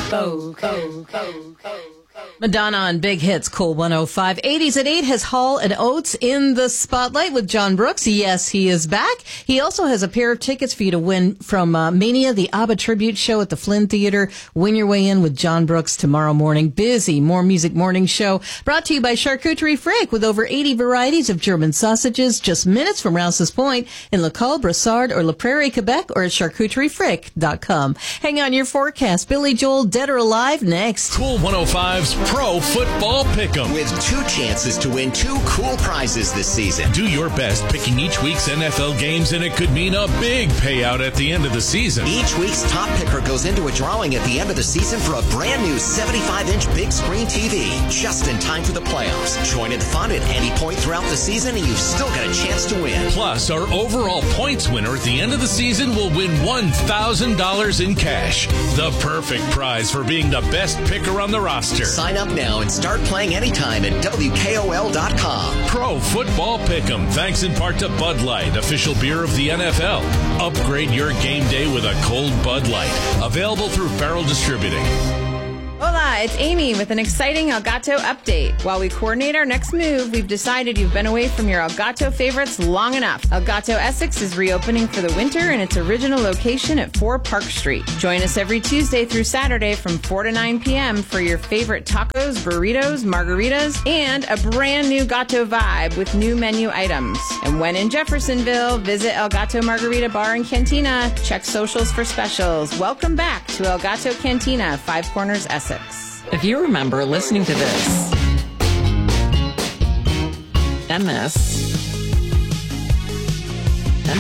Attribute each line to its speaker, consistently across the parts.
Speaker 1: Madonna on Big Hits, Cool 105. 80s at 8 has Hall & Oates in the spotlight with John Brooks. Yes, he is back. He also has a pair of tickets for you to win from Mania, the ABBA tribute show at the Flynn Theater. Win your way in with John Brooks tomorrow morning. Busy More Music Morning Show brought to you by Charcuterie Frick with over 80 varieties of German sausages just minutes from Rouse's Point in La Colle, Brossard, or La Prairie, Quebec, or at charcuteriefrick.com. Hang on your forecast. Billy Joel, Dead or Alive, next.
Speaker 2: Cool 105's Pro Football Pick'em.
Speaker 3: With 2 chances to win 2 cool prizes this season.
Speaker 2: Do your best picking each week's NFL games, and it could mean a big payout at the end of the season.
Speaker 3: Each week's top picker goes into a drawing at the end of the season for a brand new 75-inch big screen TV, just in time for the playoffs. Join in the fun at any point throughout the season, and you've still got a chance to win.
Speaker 2: Plus, our overall points winner at the end of the season will win $1,000 in cash. The perfect prize for being the best picker on the roster.
Speaker 3: Sign up now and start playing anytime at WKOL.com.
Speaker 2: Pro Football Pick'em, thanks in part to Bud Light, official beer of the NFL. Upgrade your game day with a cold Bud Light. Available through Farrell Distributing.
Speaker 4: Hola, it's Amy with an exciting Elgato update. While we coordinate our next move, we've decided you've been away from your Elgato favorites long enough. Elgato Essex is reopening for the winter in its original location at 4 Park Street. Join us every Tuesday through Saturday from 4 to 9 p.m. for your favorite tacos, burritos, margaritas, and a brand new Gato vibe with new menu items. And when in Jeffersonville, visit Elgato Margarita Bar and Cantina. Check socials for specials. Welcome back to Elgato Cantina, 5 Corners, Essex.
Speaker 5: If you remember listening to this, and this, and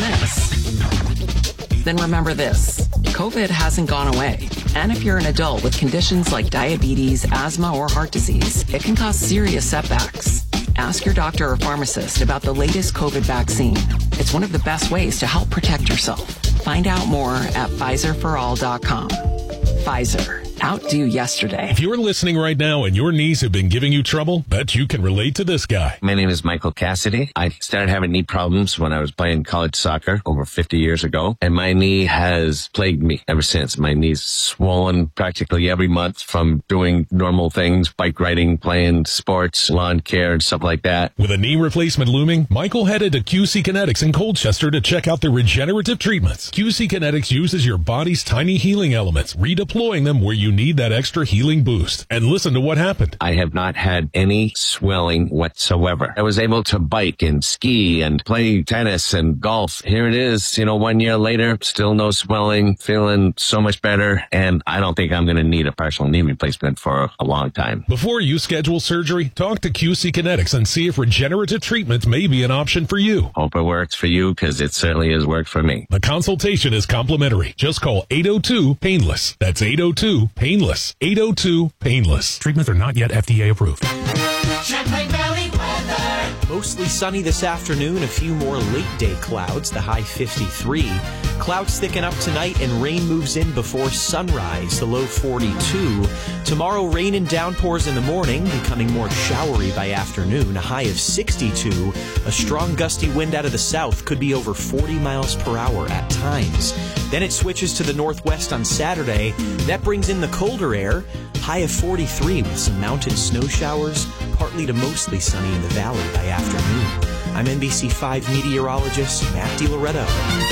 Speaker 5: this, then remember this. COVID hasn't gone away. And if you're an adult with conditions like diabetes, asthma, or heart disease, it can cause serious setbacks. Ask your doctor or pharmacist about the latest COVID vaccine. It's one of the best ways to help protect yourself. Find out more at PfizerForAll.com. Pfizer. Outdo yesterday.
Speaker 2: If you're listening right now and your knees have been giving you trouble, bet you can relate to this guy.
Speaker 6: My name is Michael Cassidy. I started having knee problems when I was playing college soccer over 50 years ago, and my knee has plagued me ever since. My knee's swollen practically every month from doing normal things, bike riding, playing sports, lawn care, and stuff like that.
Speaker 2: With a knee replacement looming, Michael headed to QC Kinetics in Colchester to check out their regenerative treatments. QC Kinetics uses your body's tiny healing elements, redeploying them where you need that extra healing boost. And listen to what happened.
Speaker 6: I have not had any swelling whatsoever. I was able to bike and ski and play tennis and golf. Here it is, 1 year later, still no swelling, feeling so much better. And I don't think I'm going to need a partial knee replacement for a long time.
Speaker 2: Before you schedule surgery, talk to QC Kinetics and see if regenerative treatment may be an option for you.
Speaker 6: Hope it works for you, because it certainly has worked for me.
Speaker 2: The consultation is complimentary. Just call 802-PAINLESS. That's 802-PAINLESS. 802-PAINLESS. Treatments are not yet FDA approved.
Speaker 7: Champlain Valley weather.
Speaker 8: Mostly sunny this afternoon, a few more late-day clouds, the high 53. Clouds thicken up tonight and rain moves in before sunrise, the low 42. Tomorrow, rain and downpours in the morning, becoming more showery by afternoon, a high of 62. A strong gusty wind out of the south could be over 40 miles per hour at times. Then it switches to the northwest on Saturday. That brings in the colder air, high of 43 with some mountain snow showers, partly to mostly sunny in the valley by afternoon. I'm NBC5 meteorologist Matt DiLoretto.